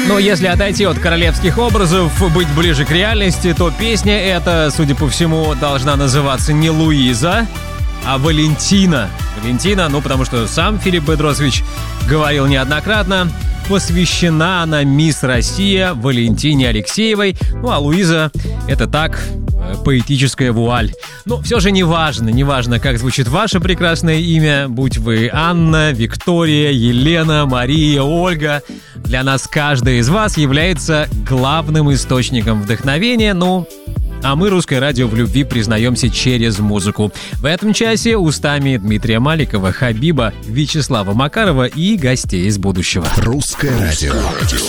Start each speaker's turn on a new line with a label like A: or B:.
A: Но если отойти от королевских образов, быть ближе к реальности, то песня эта, судя по всему, должна называться не Луиза, а Валентина. Валентина, потому что сам Филипп Бедросович говорил неоднократно, посвящена она мисс Россия Валентине Алексеевой. А Луиза — это так, поэтическая вуаль. Но все же неважно, как звучит ваше прекрасное имя, будь вы Анна, Виктория, Елена, Мария, Ольга. Для нас каждая из вас является главным источником вдохновения, а мы, Русское радио, в любви признаемся через музыку. В этом часе устами Дмитрия Маликова, Хабиба, Вячеслава Макарова и гостей из будущего.
B: Русское радио.